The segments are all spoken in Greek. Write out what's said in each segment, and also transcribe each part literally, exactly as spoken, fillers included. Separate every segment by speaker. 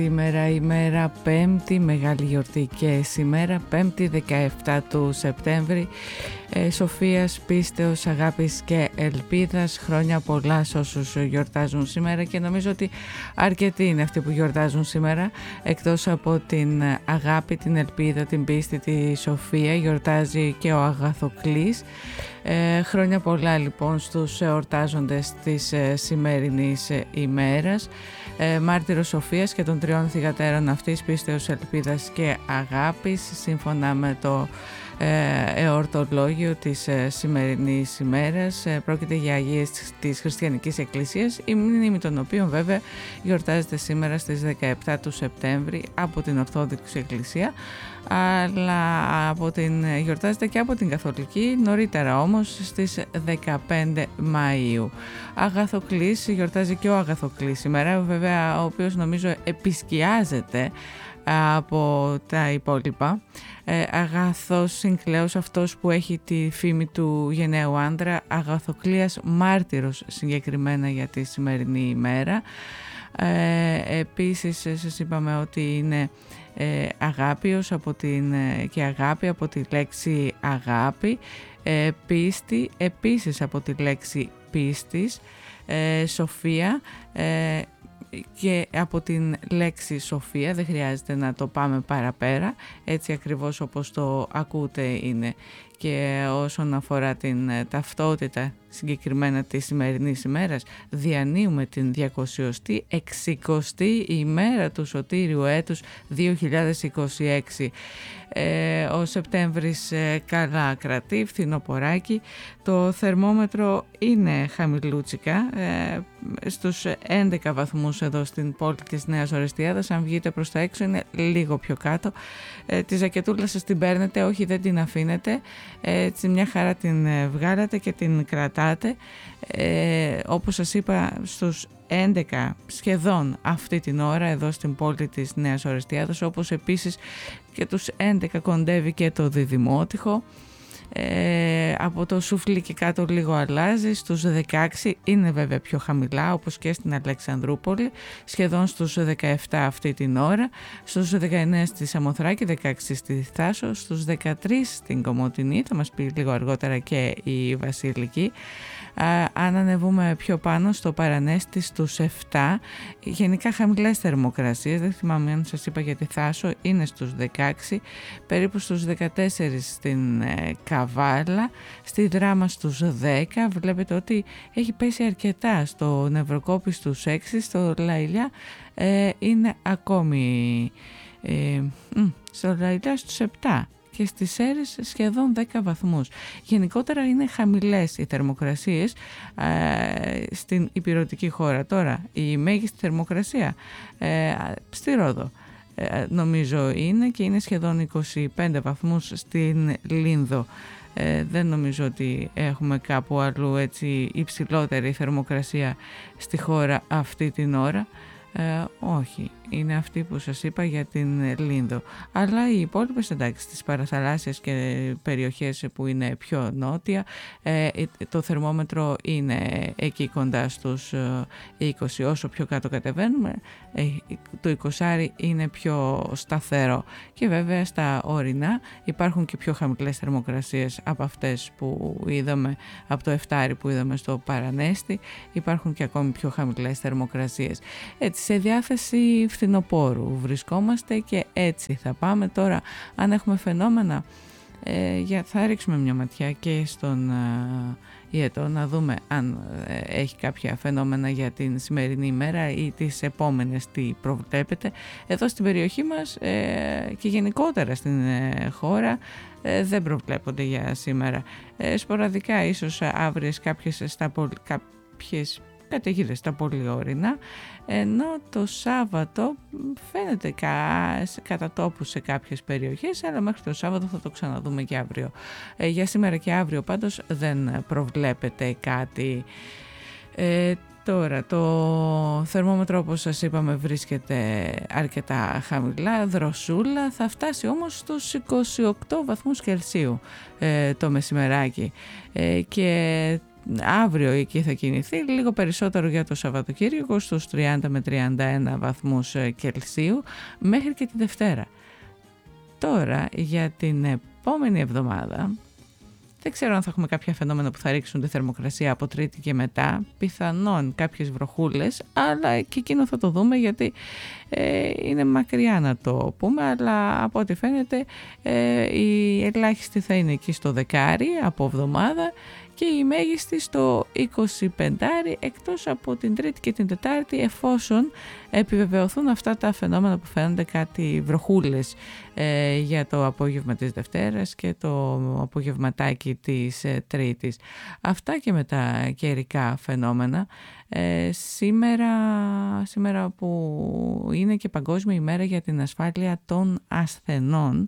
Speaker 1: Σήμερα ημέρα Πέμπτη, μεγάλη γιορτή και σήμερα Πέμπτη δεκαεφτά του Σεπτέμβρη, ε, Σοφίας, πίστεως, αγάπης και ελπίδας. Χρόνια πολλά σε όσους γιορτάζουν σήμερα και νομίζω ότι αρκετοί είναι αυτοί που γιορτάζουν σήμερα. Εκτός από την αγάπη, την ελπίδα, την πίστη, τη Σοφία, γιορτάζει και ο Αγαθοκλής. Ε, χρόνια πολλά λοιπόν στους εορτάζοντες της ε, σημερινής ε, ημέρας. Ε, μάρτυρος Σοφίας και των τριών θυγατέρων αυτής, πίστεως, ελπίδας και αγάπης, σύμφωνα με το ε, εορτολόγιο της ε, σημερινής ημέρας. Ε, πρόκειται για αγίες της Χριστιανικής Εκκλησίας, η μνήμη των οποίων βέβαια γιορτάζεται σήμερα στις δεκαεφτά του Σεπτέμβρη από την Ορθόδοξη Εκκλησία, αλλά από την, γιορτάζεται και από την Καθολική νωρίτερα όμως στις δεκαπέντε Μαΐου. Αγαθοκλής, γιορτάζει και ο Αγαθοκλής σήμερα, βέβαια ο οποίος νομίζω επισκιάζεται από τα υπόλοιπα. Ε, Αγαθός Συγκλέος, αυτός που έχει τη φήμη του γενναίου άντρα, Αγαθοκλίας μάρτυρος συγκεκριμένα για τη σημερινή ημέρα. Ε, επίσης σας είπαμε ότι είναι ε, αγάπιος από την, και αγάπη από τη λέξη αγάπη, ε, πίστη επίσης από τη λέξη πίστης, ε, σοφία ε, και από την λέξη σοφία, δεν χρειάζεται να το πάμε παραπέρα, έτσι ακριβώς όπως το ακούτε είναι. Και όσον αφορά την ταυτότητα συγκεκριμένα της σημερινής ημέρας, διανύουμε την διακοσιοστή εξηκοστή ημέρα του Σωτήριου έτους δύο χιλιάδες είκοσι έξι. Ε, ο Σεπτέμβρης ε, καλά κρατεί, φθινοποράκι. Το θερμόμετρο είναι χαμηλούτσικα, ε, στους έντεκα βαθμούς εδώ στην πόλη της Νέας Ορεστιάδας. Αν βγείτε προς τα έξω είναι λίγο πιο κάτω. Ε, τη ζακετούλα σας την παίρνετε, όχι δεν την αφήνετε. Έτσι μια χαρά την βγάλατε και την κρατάτε. Ε, όπως σας είπα, στους έντεκα σχεδόν αυτή την ώρα εδώ στην πόλη της Νέας Ορεστιάδας, όπως επίσης και τους έντεκα κοντεύει και το Διδημότυχο. Ε, από το Σούφλι και κάτω λίγο αλλάζει, στους δεκαέξι είναι βέβαια πιο χαμηλά όπως και στην Αλεξανδρούπολη, σχεδόν στους δεκαεφτά αυτή την ώρα, στους δεκαεννέα στη Σαμοθράκη, δεκαέξι στη Θάσο, στους δεκατρείς στην Κομοτηνή, θα μας πει λίγο αργότερα και η Βασιλική. Α, αν ανεβούμε πιο πάνω στο Παρανέστη στους επτά, γενικά χαμηλές θερμοκρασίες, δεν θυμάμαι αν σας είπα για τη Θάσο, είναι στους δεκαέξι, περίπου στους δεκατέσσερα στην ε, Καβάλα, στη Δράμα στους δέκα, βλέπετε ότι έχει πέσει αρκετά, στο Νευροκόπη στους έξι, στο Λαϊλιά ε, είναι ακόμη ε, μ, στο Λαϊλιά στους επτά. Και στις Σέρρες σχεδόν δέκα βαθμούς. Γενικότερα είναι χαμηλές οι θερμοκρασίες ε, στην ηπειρωτική χώρα. Τώρα η μέγιστη θερμοκρασία ε, στη Ρόδο ε, νομίζω είναι και είναι σχεδόν είκοσι πέντε βαθμούς στην Λίνδο. Ε, δεν νομίζω ότι έχουμε κάπου αλλού έτσι υψηλότερη θερμοκρασία στη χώρα αυτή την ώρα. Ε, όχι, είναι αυτή που σας είπα για την Λίνδο, αλλά οι υπόλοιπες, εντάξει, στις παραθαλάσσιες και περιοχές που είναι πιο νότια ε, το θερμόμετρο είναι εκεί κοντά στους είκοσι. Όσο πιο κάτω κατεβαίνουμε ε, το είκοσι είναι πιο σταθερό και βέβαια στα ορεινά υπάρχουν και πιο χαμηλές θερμοκρασίες από αυτές που είδαμε, από το εφτάρι που είδαμε στο Παρανέστη, υπάρχουν και ακόμη πιο χαμηλές θερμοκρασίες. Έτσι, σε διάθεση φθινοπόρου βρισκόμαστε και έτσι θα πάμε. Τώρα αν έχουμε φαινόμενα ε, για, θα ρίξουμε μια ματιά και στον ε, Ιετό να δούμε αν ε, έχει κάποια φαινόμενα για την σημερινή ημέρα ή τις επόμενες τι προβλέπετε. Εδώ στην περιοχή μας ε, και γενικότερα στην ε, χώρα ε, δεν προβλέπονται για σήμερα. Ε, σποραδικά ίσως αύριες κάποιες, στα, κάποιες καταιγίδες στα πολύ ορεινά, ενώ το Σάββατο φαίνεται κα, κατά τόπου σε κάποιες περιοχές, αλλά μέχρι το Σάββατο θα το ξαναδούμε και αύριο. Ε, για σήμερα και αύριο πάντως δεν προβλέπεται κάτι. Ε, Τώρα το θερμόμετρο, όπως σας είπαμε, βρίσκεται αρκετά χαμηλά, δροσούλα, θα φτάσει όμως στους είκοσι οκτώ βαθμούς Κελσίου ε, το μεσημεράκι ε, και αύριο εκεί θα κινηθεί, λίγο περισσότερο για το Σαββατοκύριακο στους τριάντα με τριάντα ένα βαθμούς Κελσίου μέχρι και τη Δευτέρα. Τώρα για την επόμενη εβδομάδα δεν ξέρω αν θα έχουμε κάποια φαινόμενα που θα ρίξουν τη θερμοκρασία από Τρίτη και μετά, πιθανόν κάποιες βροχούλες, αλλά και εκείνο θα το δούμε γιατί ε, είναι μακριά να το πούμε, αλλά από ό,τι φαίνεται ε, η ελάχιστη θα είναι εκεί στο δεκάρι από εβδομάδα και η μέγιστη στο είκοσι πέντε, εκτός από την Τρίτη και την Τετάρτη, εφόσον επιβεβαιωθούν αυτά τα φαινόμενα που φαίνονται, κάτι βροχούλες ε, για το απόγευμα της Δευτέρας και το απογευματάκι της ε, Τρίτης. Αυτά και με τα καιρικά φαινόμενα. Ε, σήμερα, σήμερα που είναι και Παγκόσμια ημέρα για την ασφάλεια των ασθενών,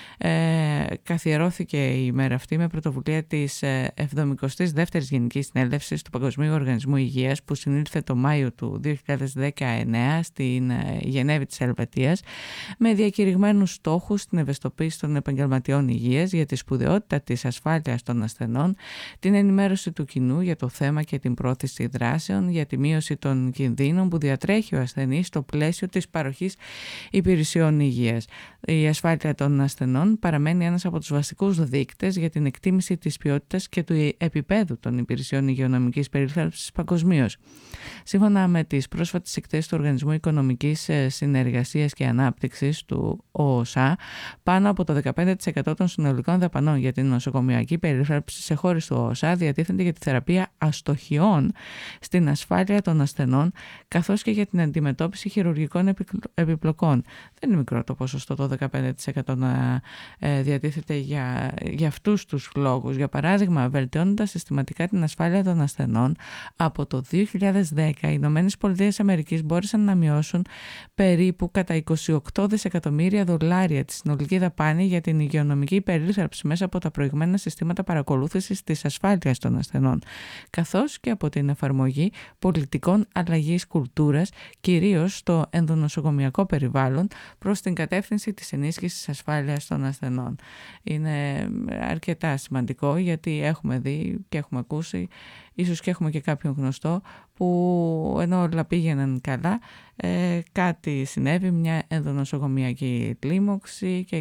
Speaker 1: ε, καθιερώθηκε η ημέρα αυτή με πρωτοβουλία της εβδομηκοστής δεύτερης Γενικής Συνέλευσης του Παγκοσμίου Οργανισμού Υγείας, που συνήλθε το Μάιο του δύο χιλιάδες δεκαεννέα στην Γενέβη της Ελβετίας, με διακηρυγμένους στόχους την ευαισθητοποίηση των επαγγελματιών υγείας για τη σπουδαιότητα της ασφάλειας των ασθενών, την ενημέρωση του κοινού για το θέμα και την πρόθεση δράσεων για τη μείωση των κινδύνων που διατρέχει ο ασθενής στο πλαίσιο της παροχής υπηρεσιών υγείας. Η ασφάλεια των ασθενών παραμένει ένας από τους βασικούς δείκτες για την εκτίμηση της ποιότητας και του επίπεδου των υπηρεσιών υγειονομικής περίθαλψης παγκοσμίως. Σύμφωνα με τις πρόσφατες εκθέσεις του Οργανισμού Οικονομικής Συνεργασίας και Ανάπτυξης του ΟΟΣΑ, πάνω από το δεκαπέντε τοις εκατό των συνολικών δαπανών για την νοσοκομιακή περίθαλψη σε χώρες του ΟΟΣΑ διατίθενται για τη θεραπεία αστοχιών στην ασφάλεια των ασθενών, καθώς και για την αντιμετώπιση χειρουργικών επιπλοκών. Δεν είναι μικρό το ποσοστό, το δεκαπέντε τοις εκατό να ε, διατίθεται για, για αυτούς τους λόγους. Για παράδειγμα, βελτιώνοντας συστηματικά την ασφάλεια των ασθενών, από το δύο χιλιάδες δέκα οι Ηνωμένες Πολιτείες Αμερικής μπόρεσαν να μειώσουν περίπου κατά είκοσι οκτώ δισεκατομμύρια δολάρια τη συνολική δαπάνη για την υγειονομική περίθαλψη μέσα από τα προηγμένα συστήματα παρακολούθησης της ασφάλειας των ασθενών, καθώς και από την εφαρμογή πολιτικών αλλαγής κουλτούρας, κυρίως στο ενδονοσοκομιακό περιβάλλον, προς την κατεύθυνση της ενίσχυσης ασφάλειας των ασθενών. Είναι αρκετά σημαντικό, γιατί έχουμε δει και έχουμε ακούσει, ίσως και έχουμε και κάποιον γνωστό, που ενώ όλα πήγαιναν καλά, ε, κάτι συνέβη, μια ενδονοσοκομιακή κλίμωξη και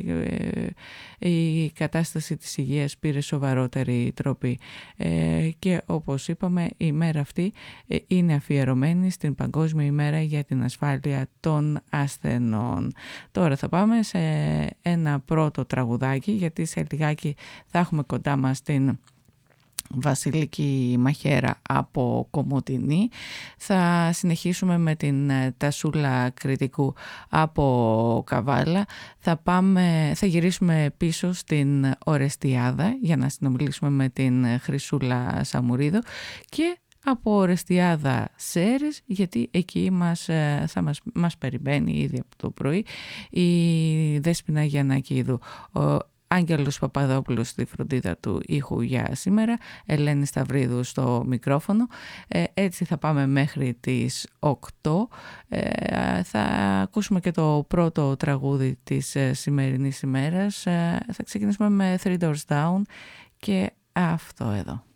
Speaker 1: ε, η κατάσταση της υγείας πήρε σοβαρότερη τροπή. Ε, και όπως είπαμε, η ημέρα αυτή ε, είναι αφιερωμένη στην Παγκόσμια ημέρα για την ασφάλεια των ασθενών. Τώρα θα πάμε σε ένα πρώτο τραγουδάκι, γιατί σε λιγάκι θα έχουμε κοντά μας την Βασιλική Μαχαίρα από Κομοτηνή. Θα συνεχίσουμε με την Τασούλα Κρητικού από Καβάλα. Θα, πάμε, θα γυρίσουμε πίσω στην Ορεστιάδα για να συνομιλήσουμε με την Χρυσούλα Σαμουρίδου και από Ορεστιάδα Σέρες, γιατί εκεί μας, θα μας, μας περιμένει ήδη από το πρωί η Δέσποινα Γιαννακίδου. Ο Άγγελος Παπαδόπουλος στη φροντίδα του ήχου για σήμερα, Ελένη Σταυρίδου στο μικρόφωνο. Ε, έτσι θα πάμε μέχρι τις οκτώ. Ε, θα ακούσουμε και το πρώτο τραγούδι της ε, σημερινής ημέρας. Ε, θα ξεκινήσουμε με Three Doors Down και αυτό εδώ.